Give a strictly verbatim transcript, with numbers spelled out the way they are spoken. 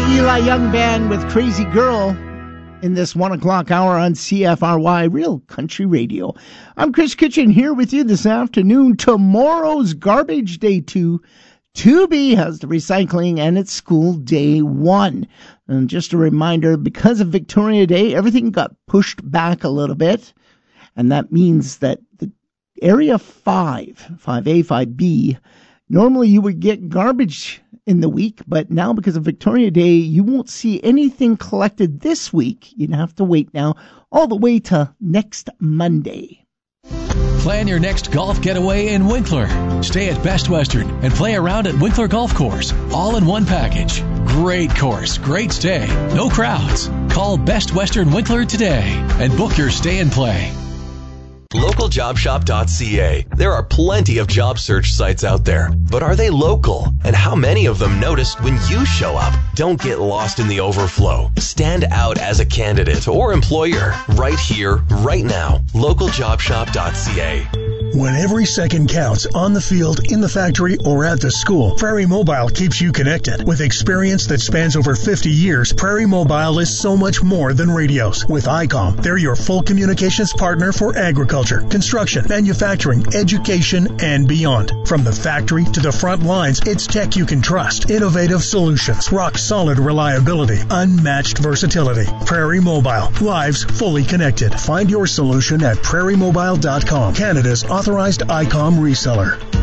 Eli Young Band with Crazy Girl in this one o'clock hour on C F R Y Real Country Radio. I'm Chris Kitchen here with you this afternoon. Tomorrow's Garbage Day two. two B has the recycling and it's school day one. And just a reminder, because of Victoria Day, everything got pushed back a little bit. And that means that the area five, five A, five B, normally you would get garbage in the week, but now because of Victoria Day, you won't see anything collected this week. You'd have to wait now all the way to next Monday. Plan your next golf getaway in Winkler. Stay at Best Western and play around at Winkler Golf Course, all in one package. Great course, great stay, no crowds. Call Best Western Winkler today and book your stay and play. local job shop dot c a. There are plenty of job search sites out there, but are they local? And how many of them notice when you show up? Don't get lost in the overflow. Stand out as a candidate or employer right here, right now. local job shop dot c a. When every second counts on the field, in the factory, or at the school, Prairie Mobile keeps you connected. With experience that spans over fifty years, Prairie Mobile is so much more than radios. With I COM, they're your full communications partner for agriculture, construction, manufacturing, education, and beyond. From the factory to the front lines, it's tech you can trust. Innovative solutions, rock-solid reliability, unmatched versatility. Prairie Mobile, lives fully connected. Find your solution at prairie mobile dot com, Canada's authorized I COM reseller.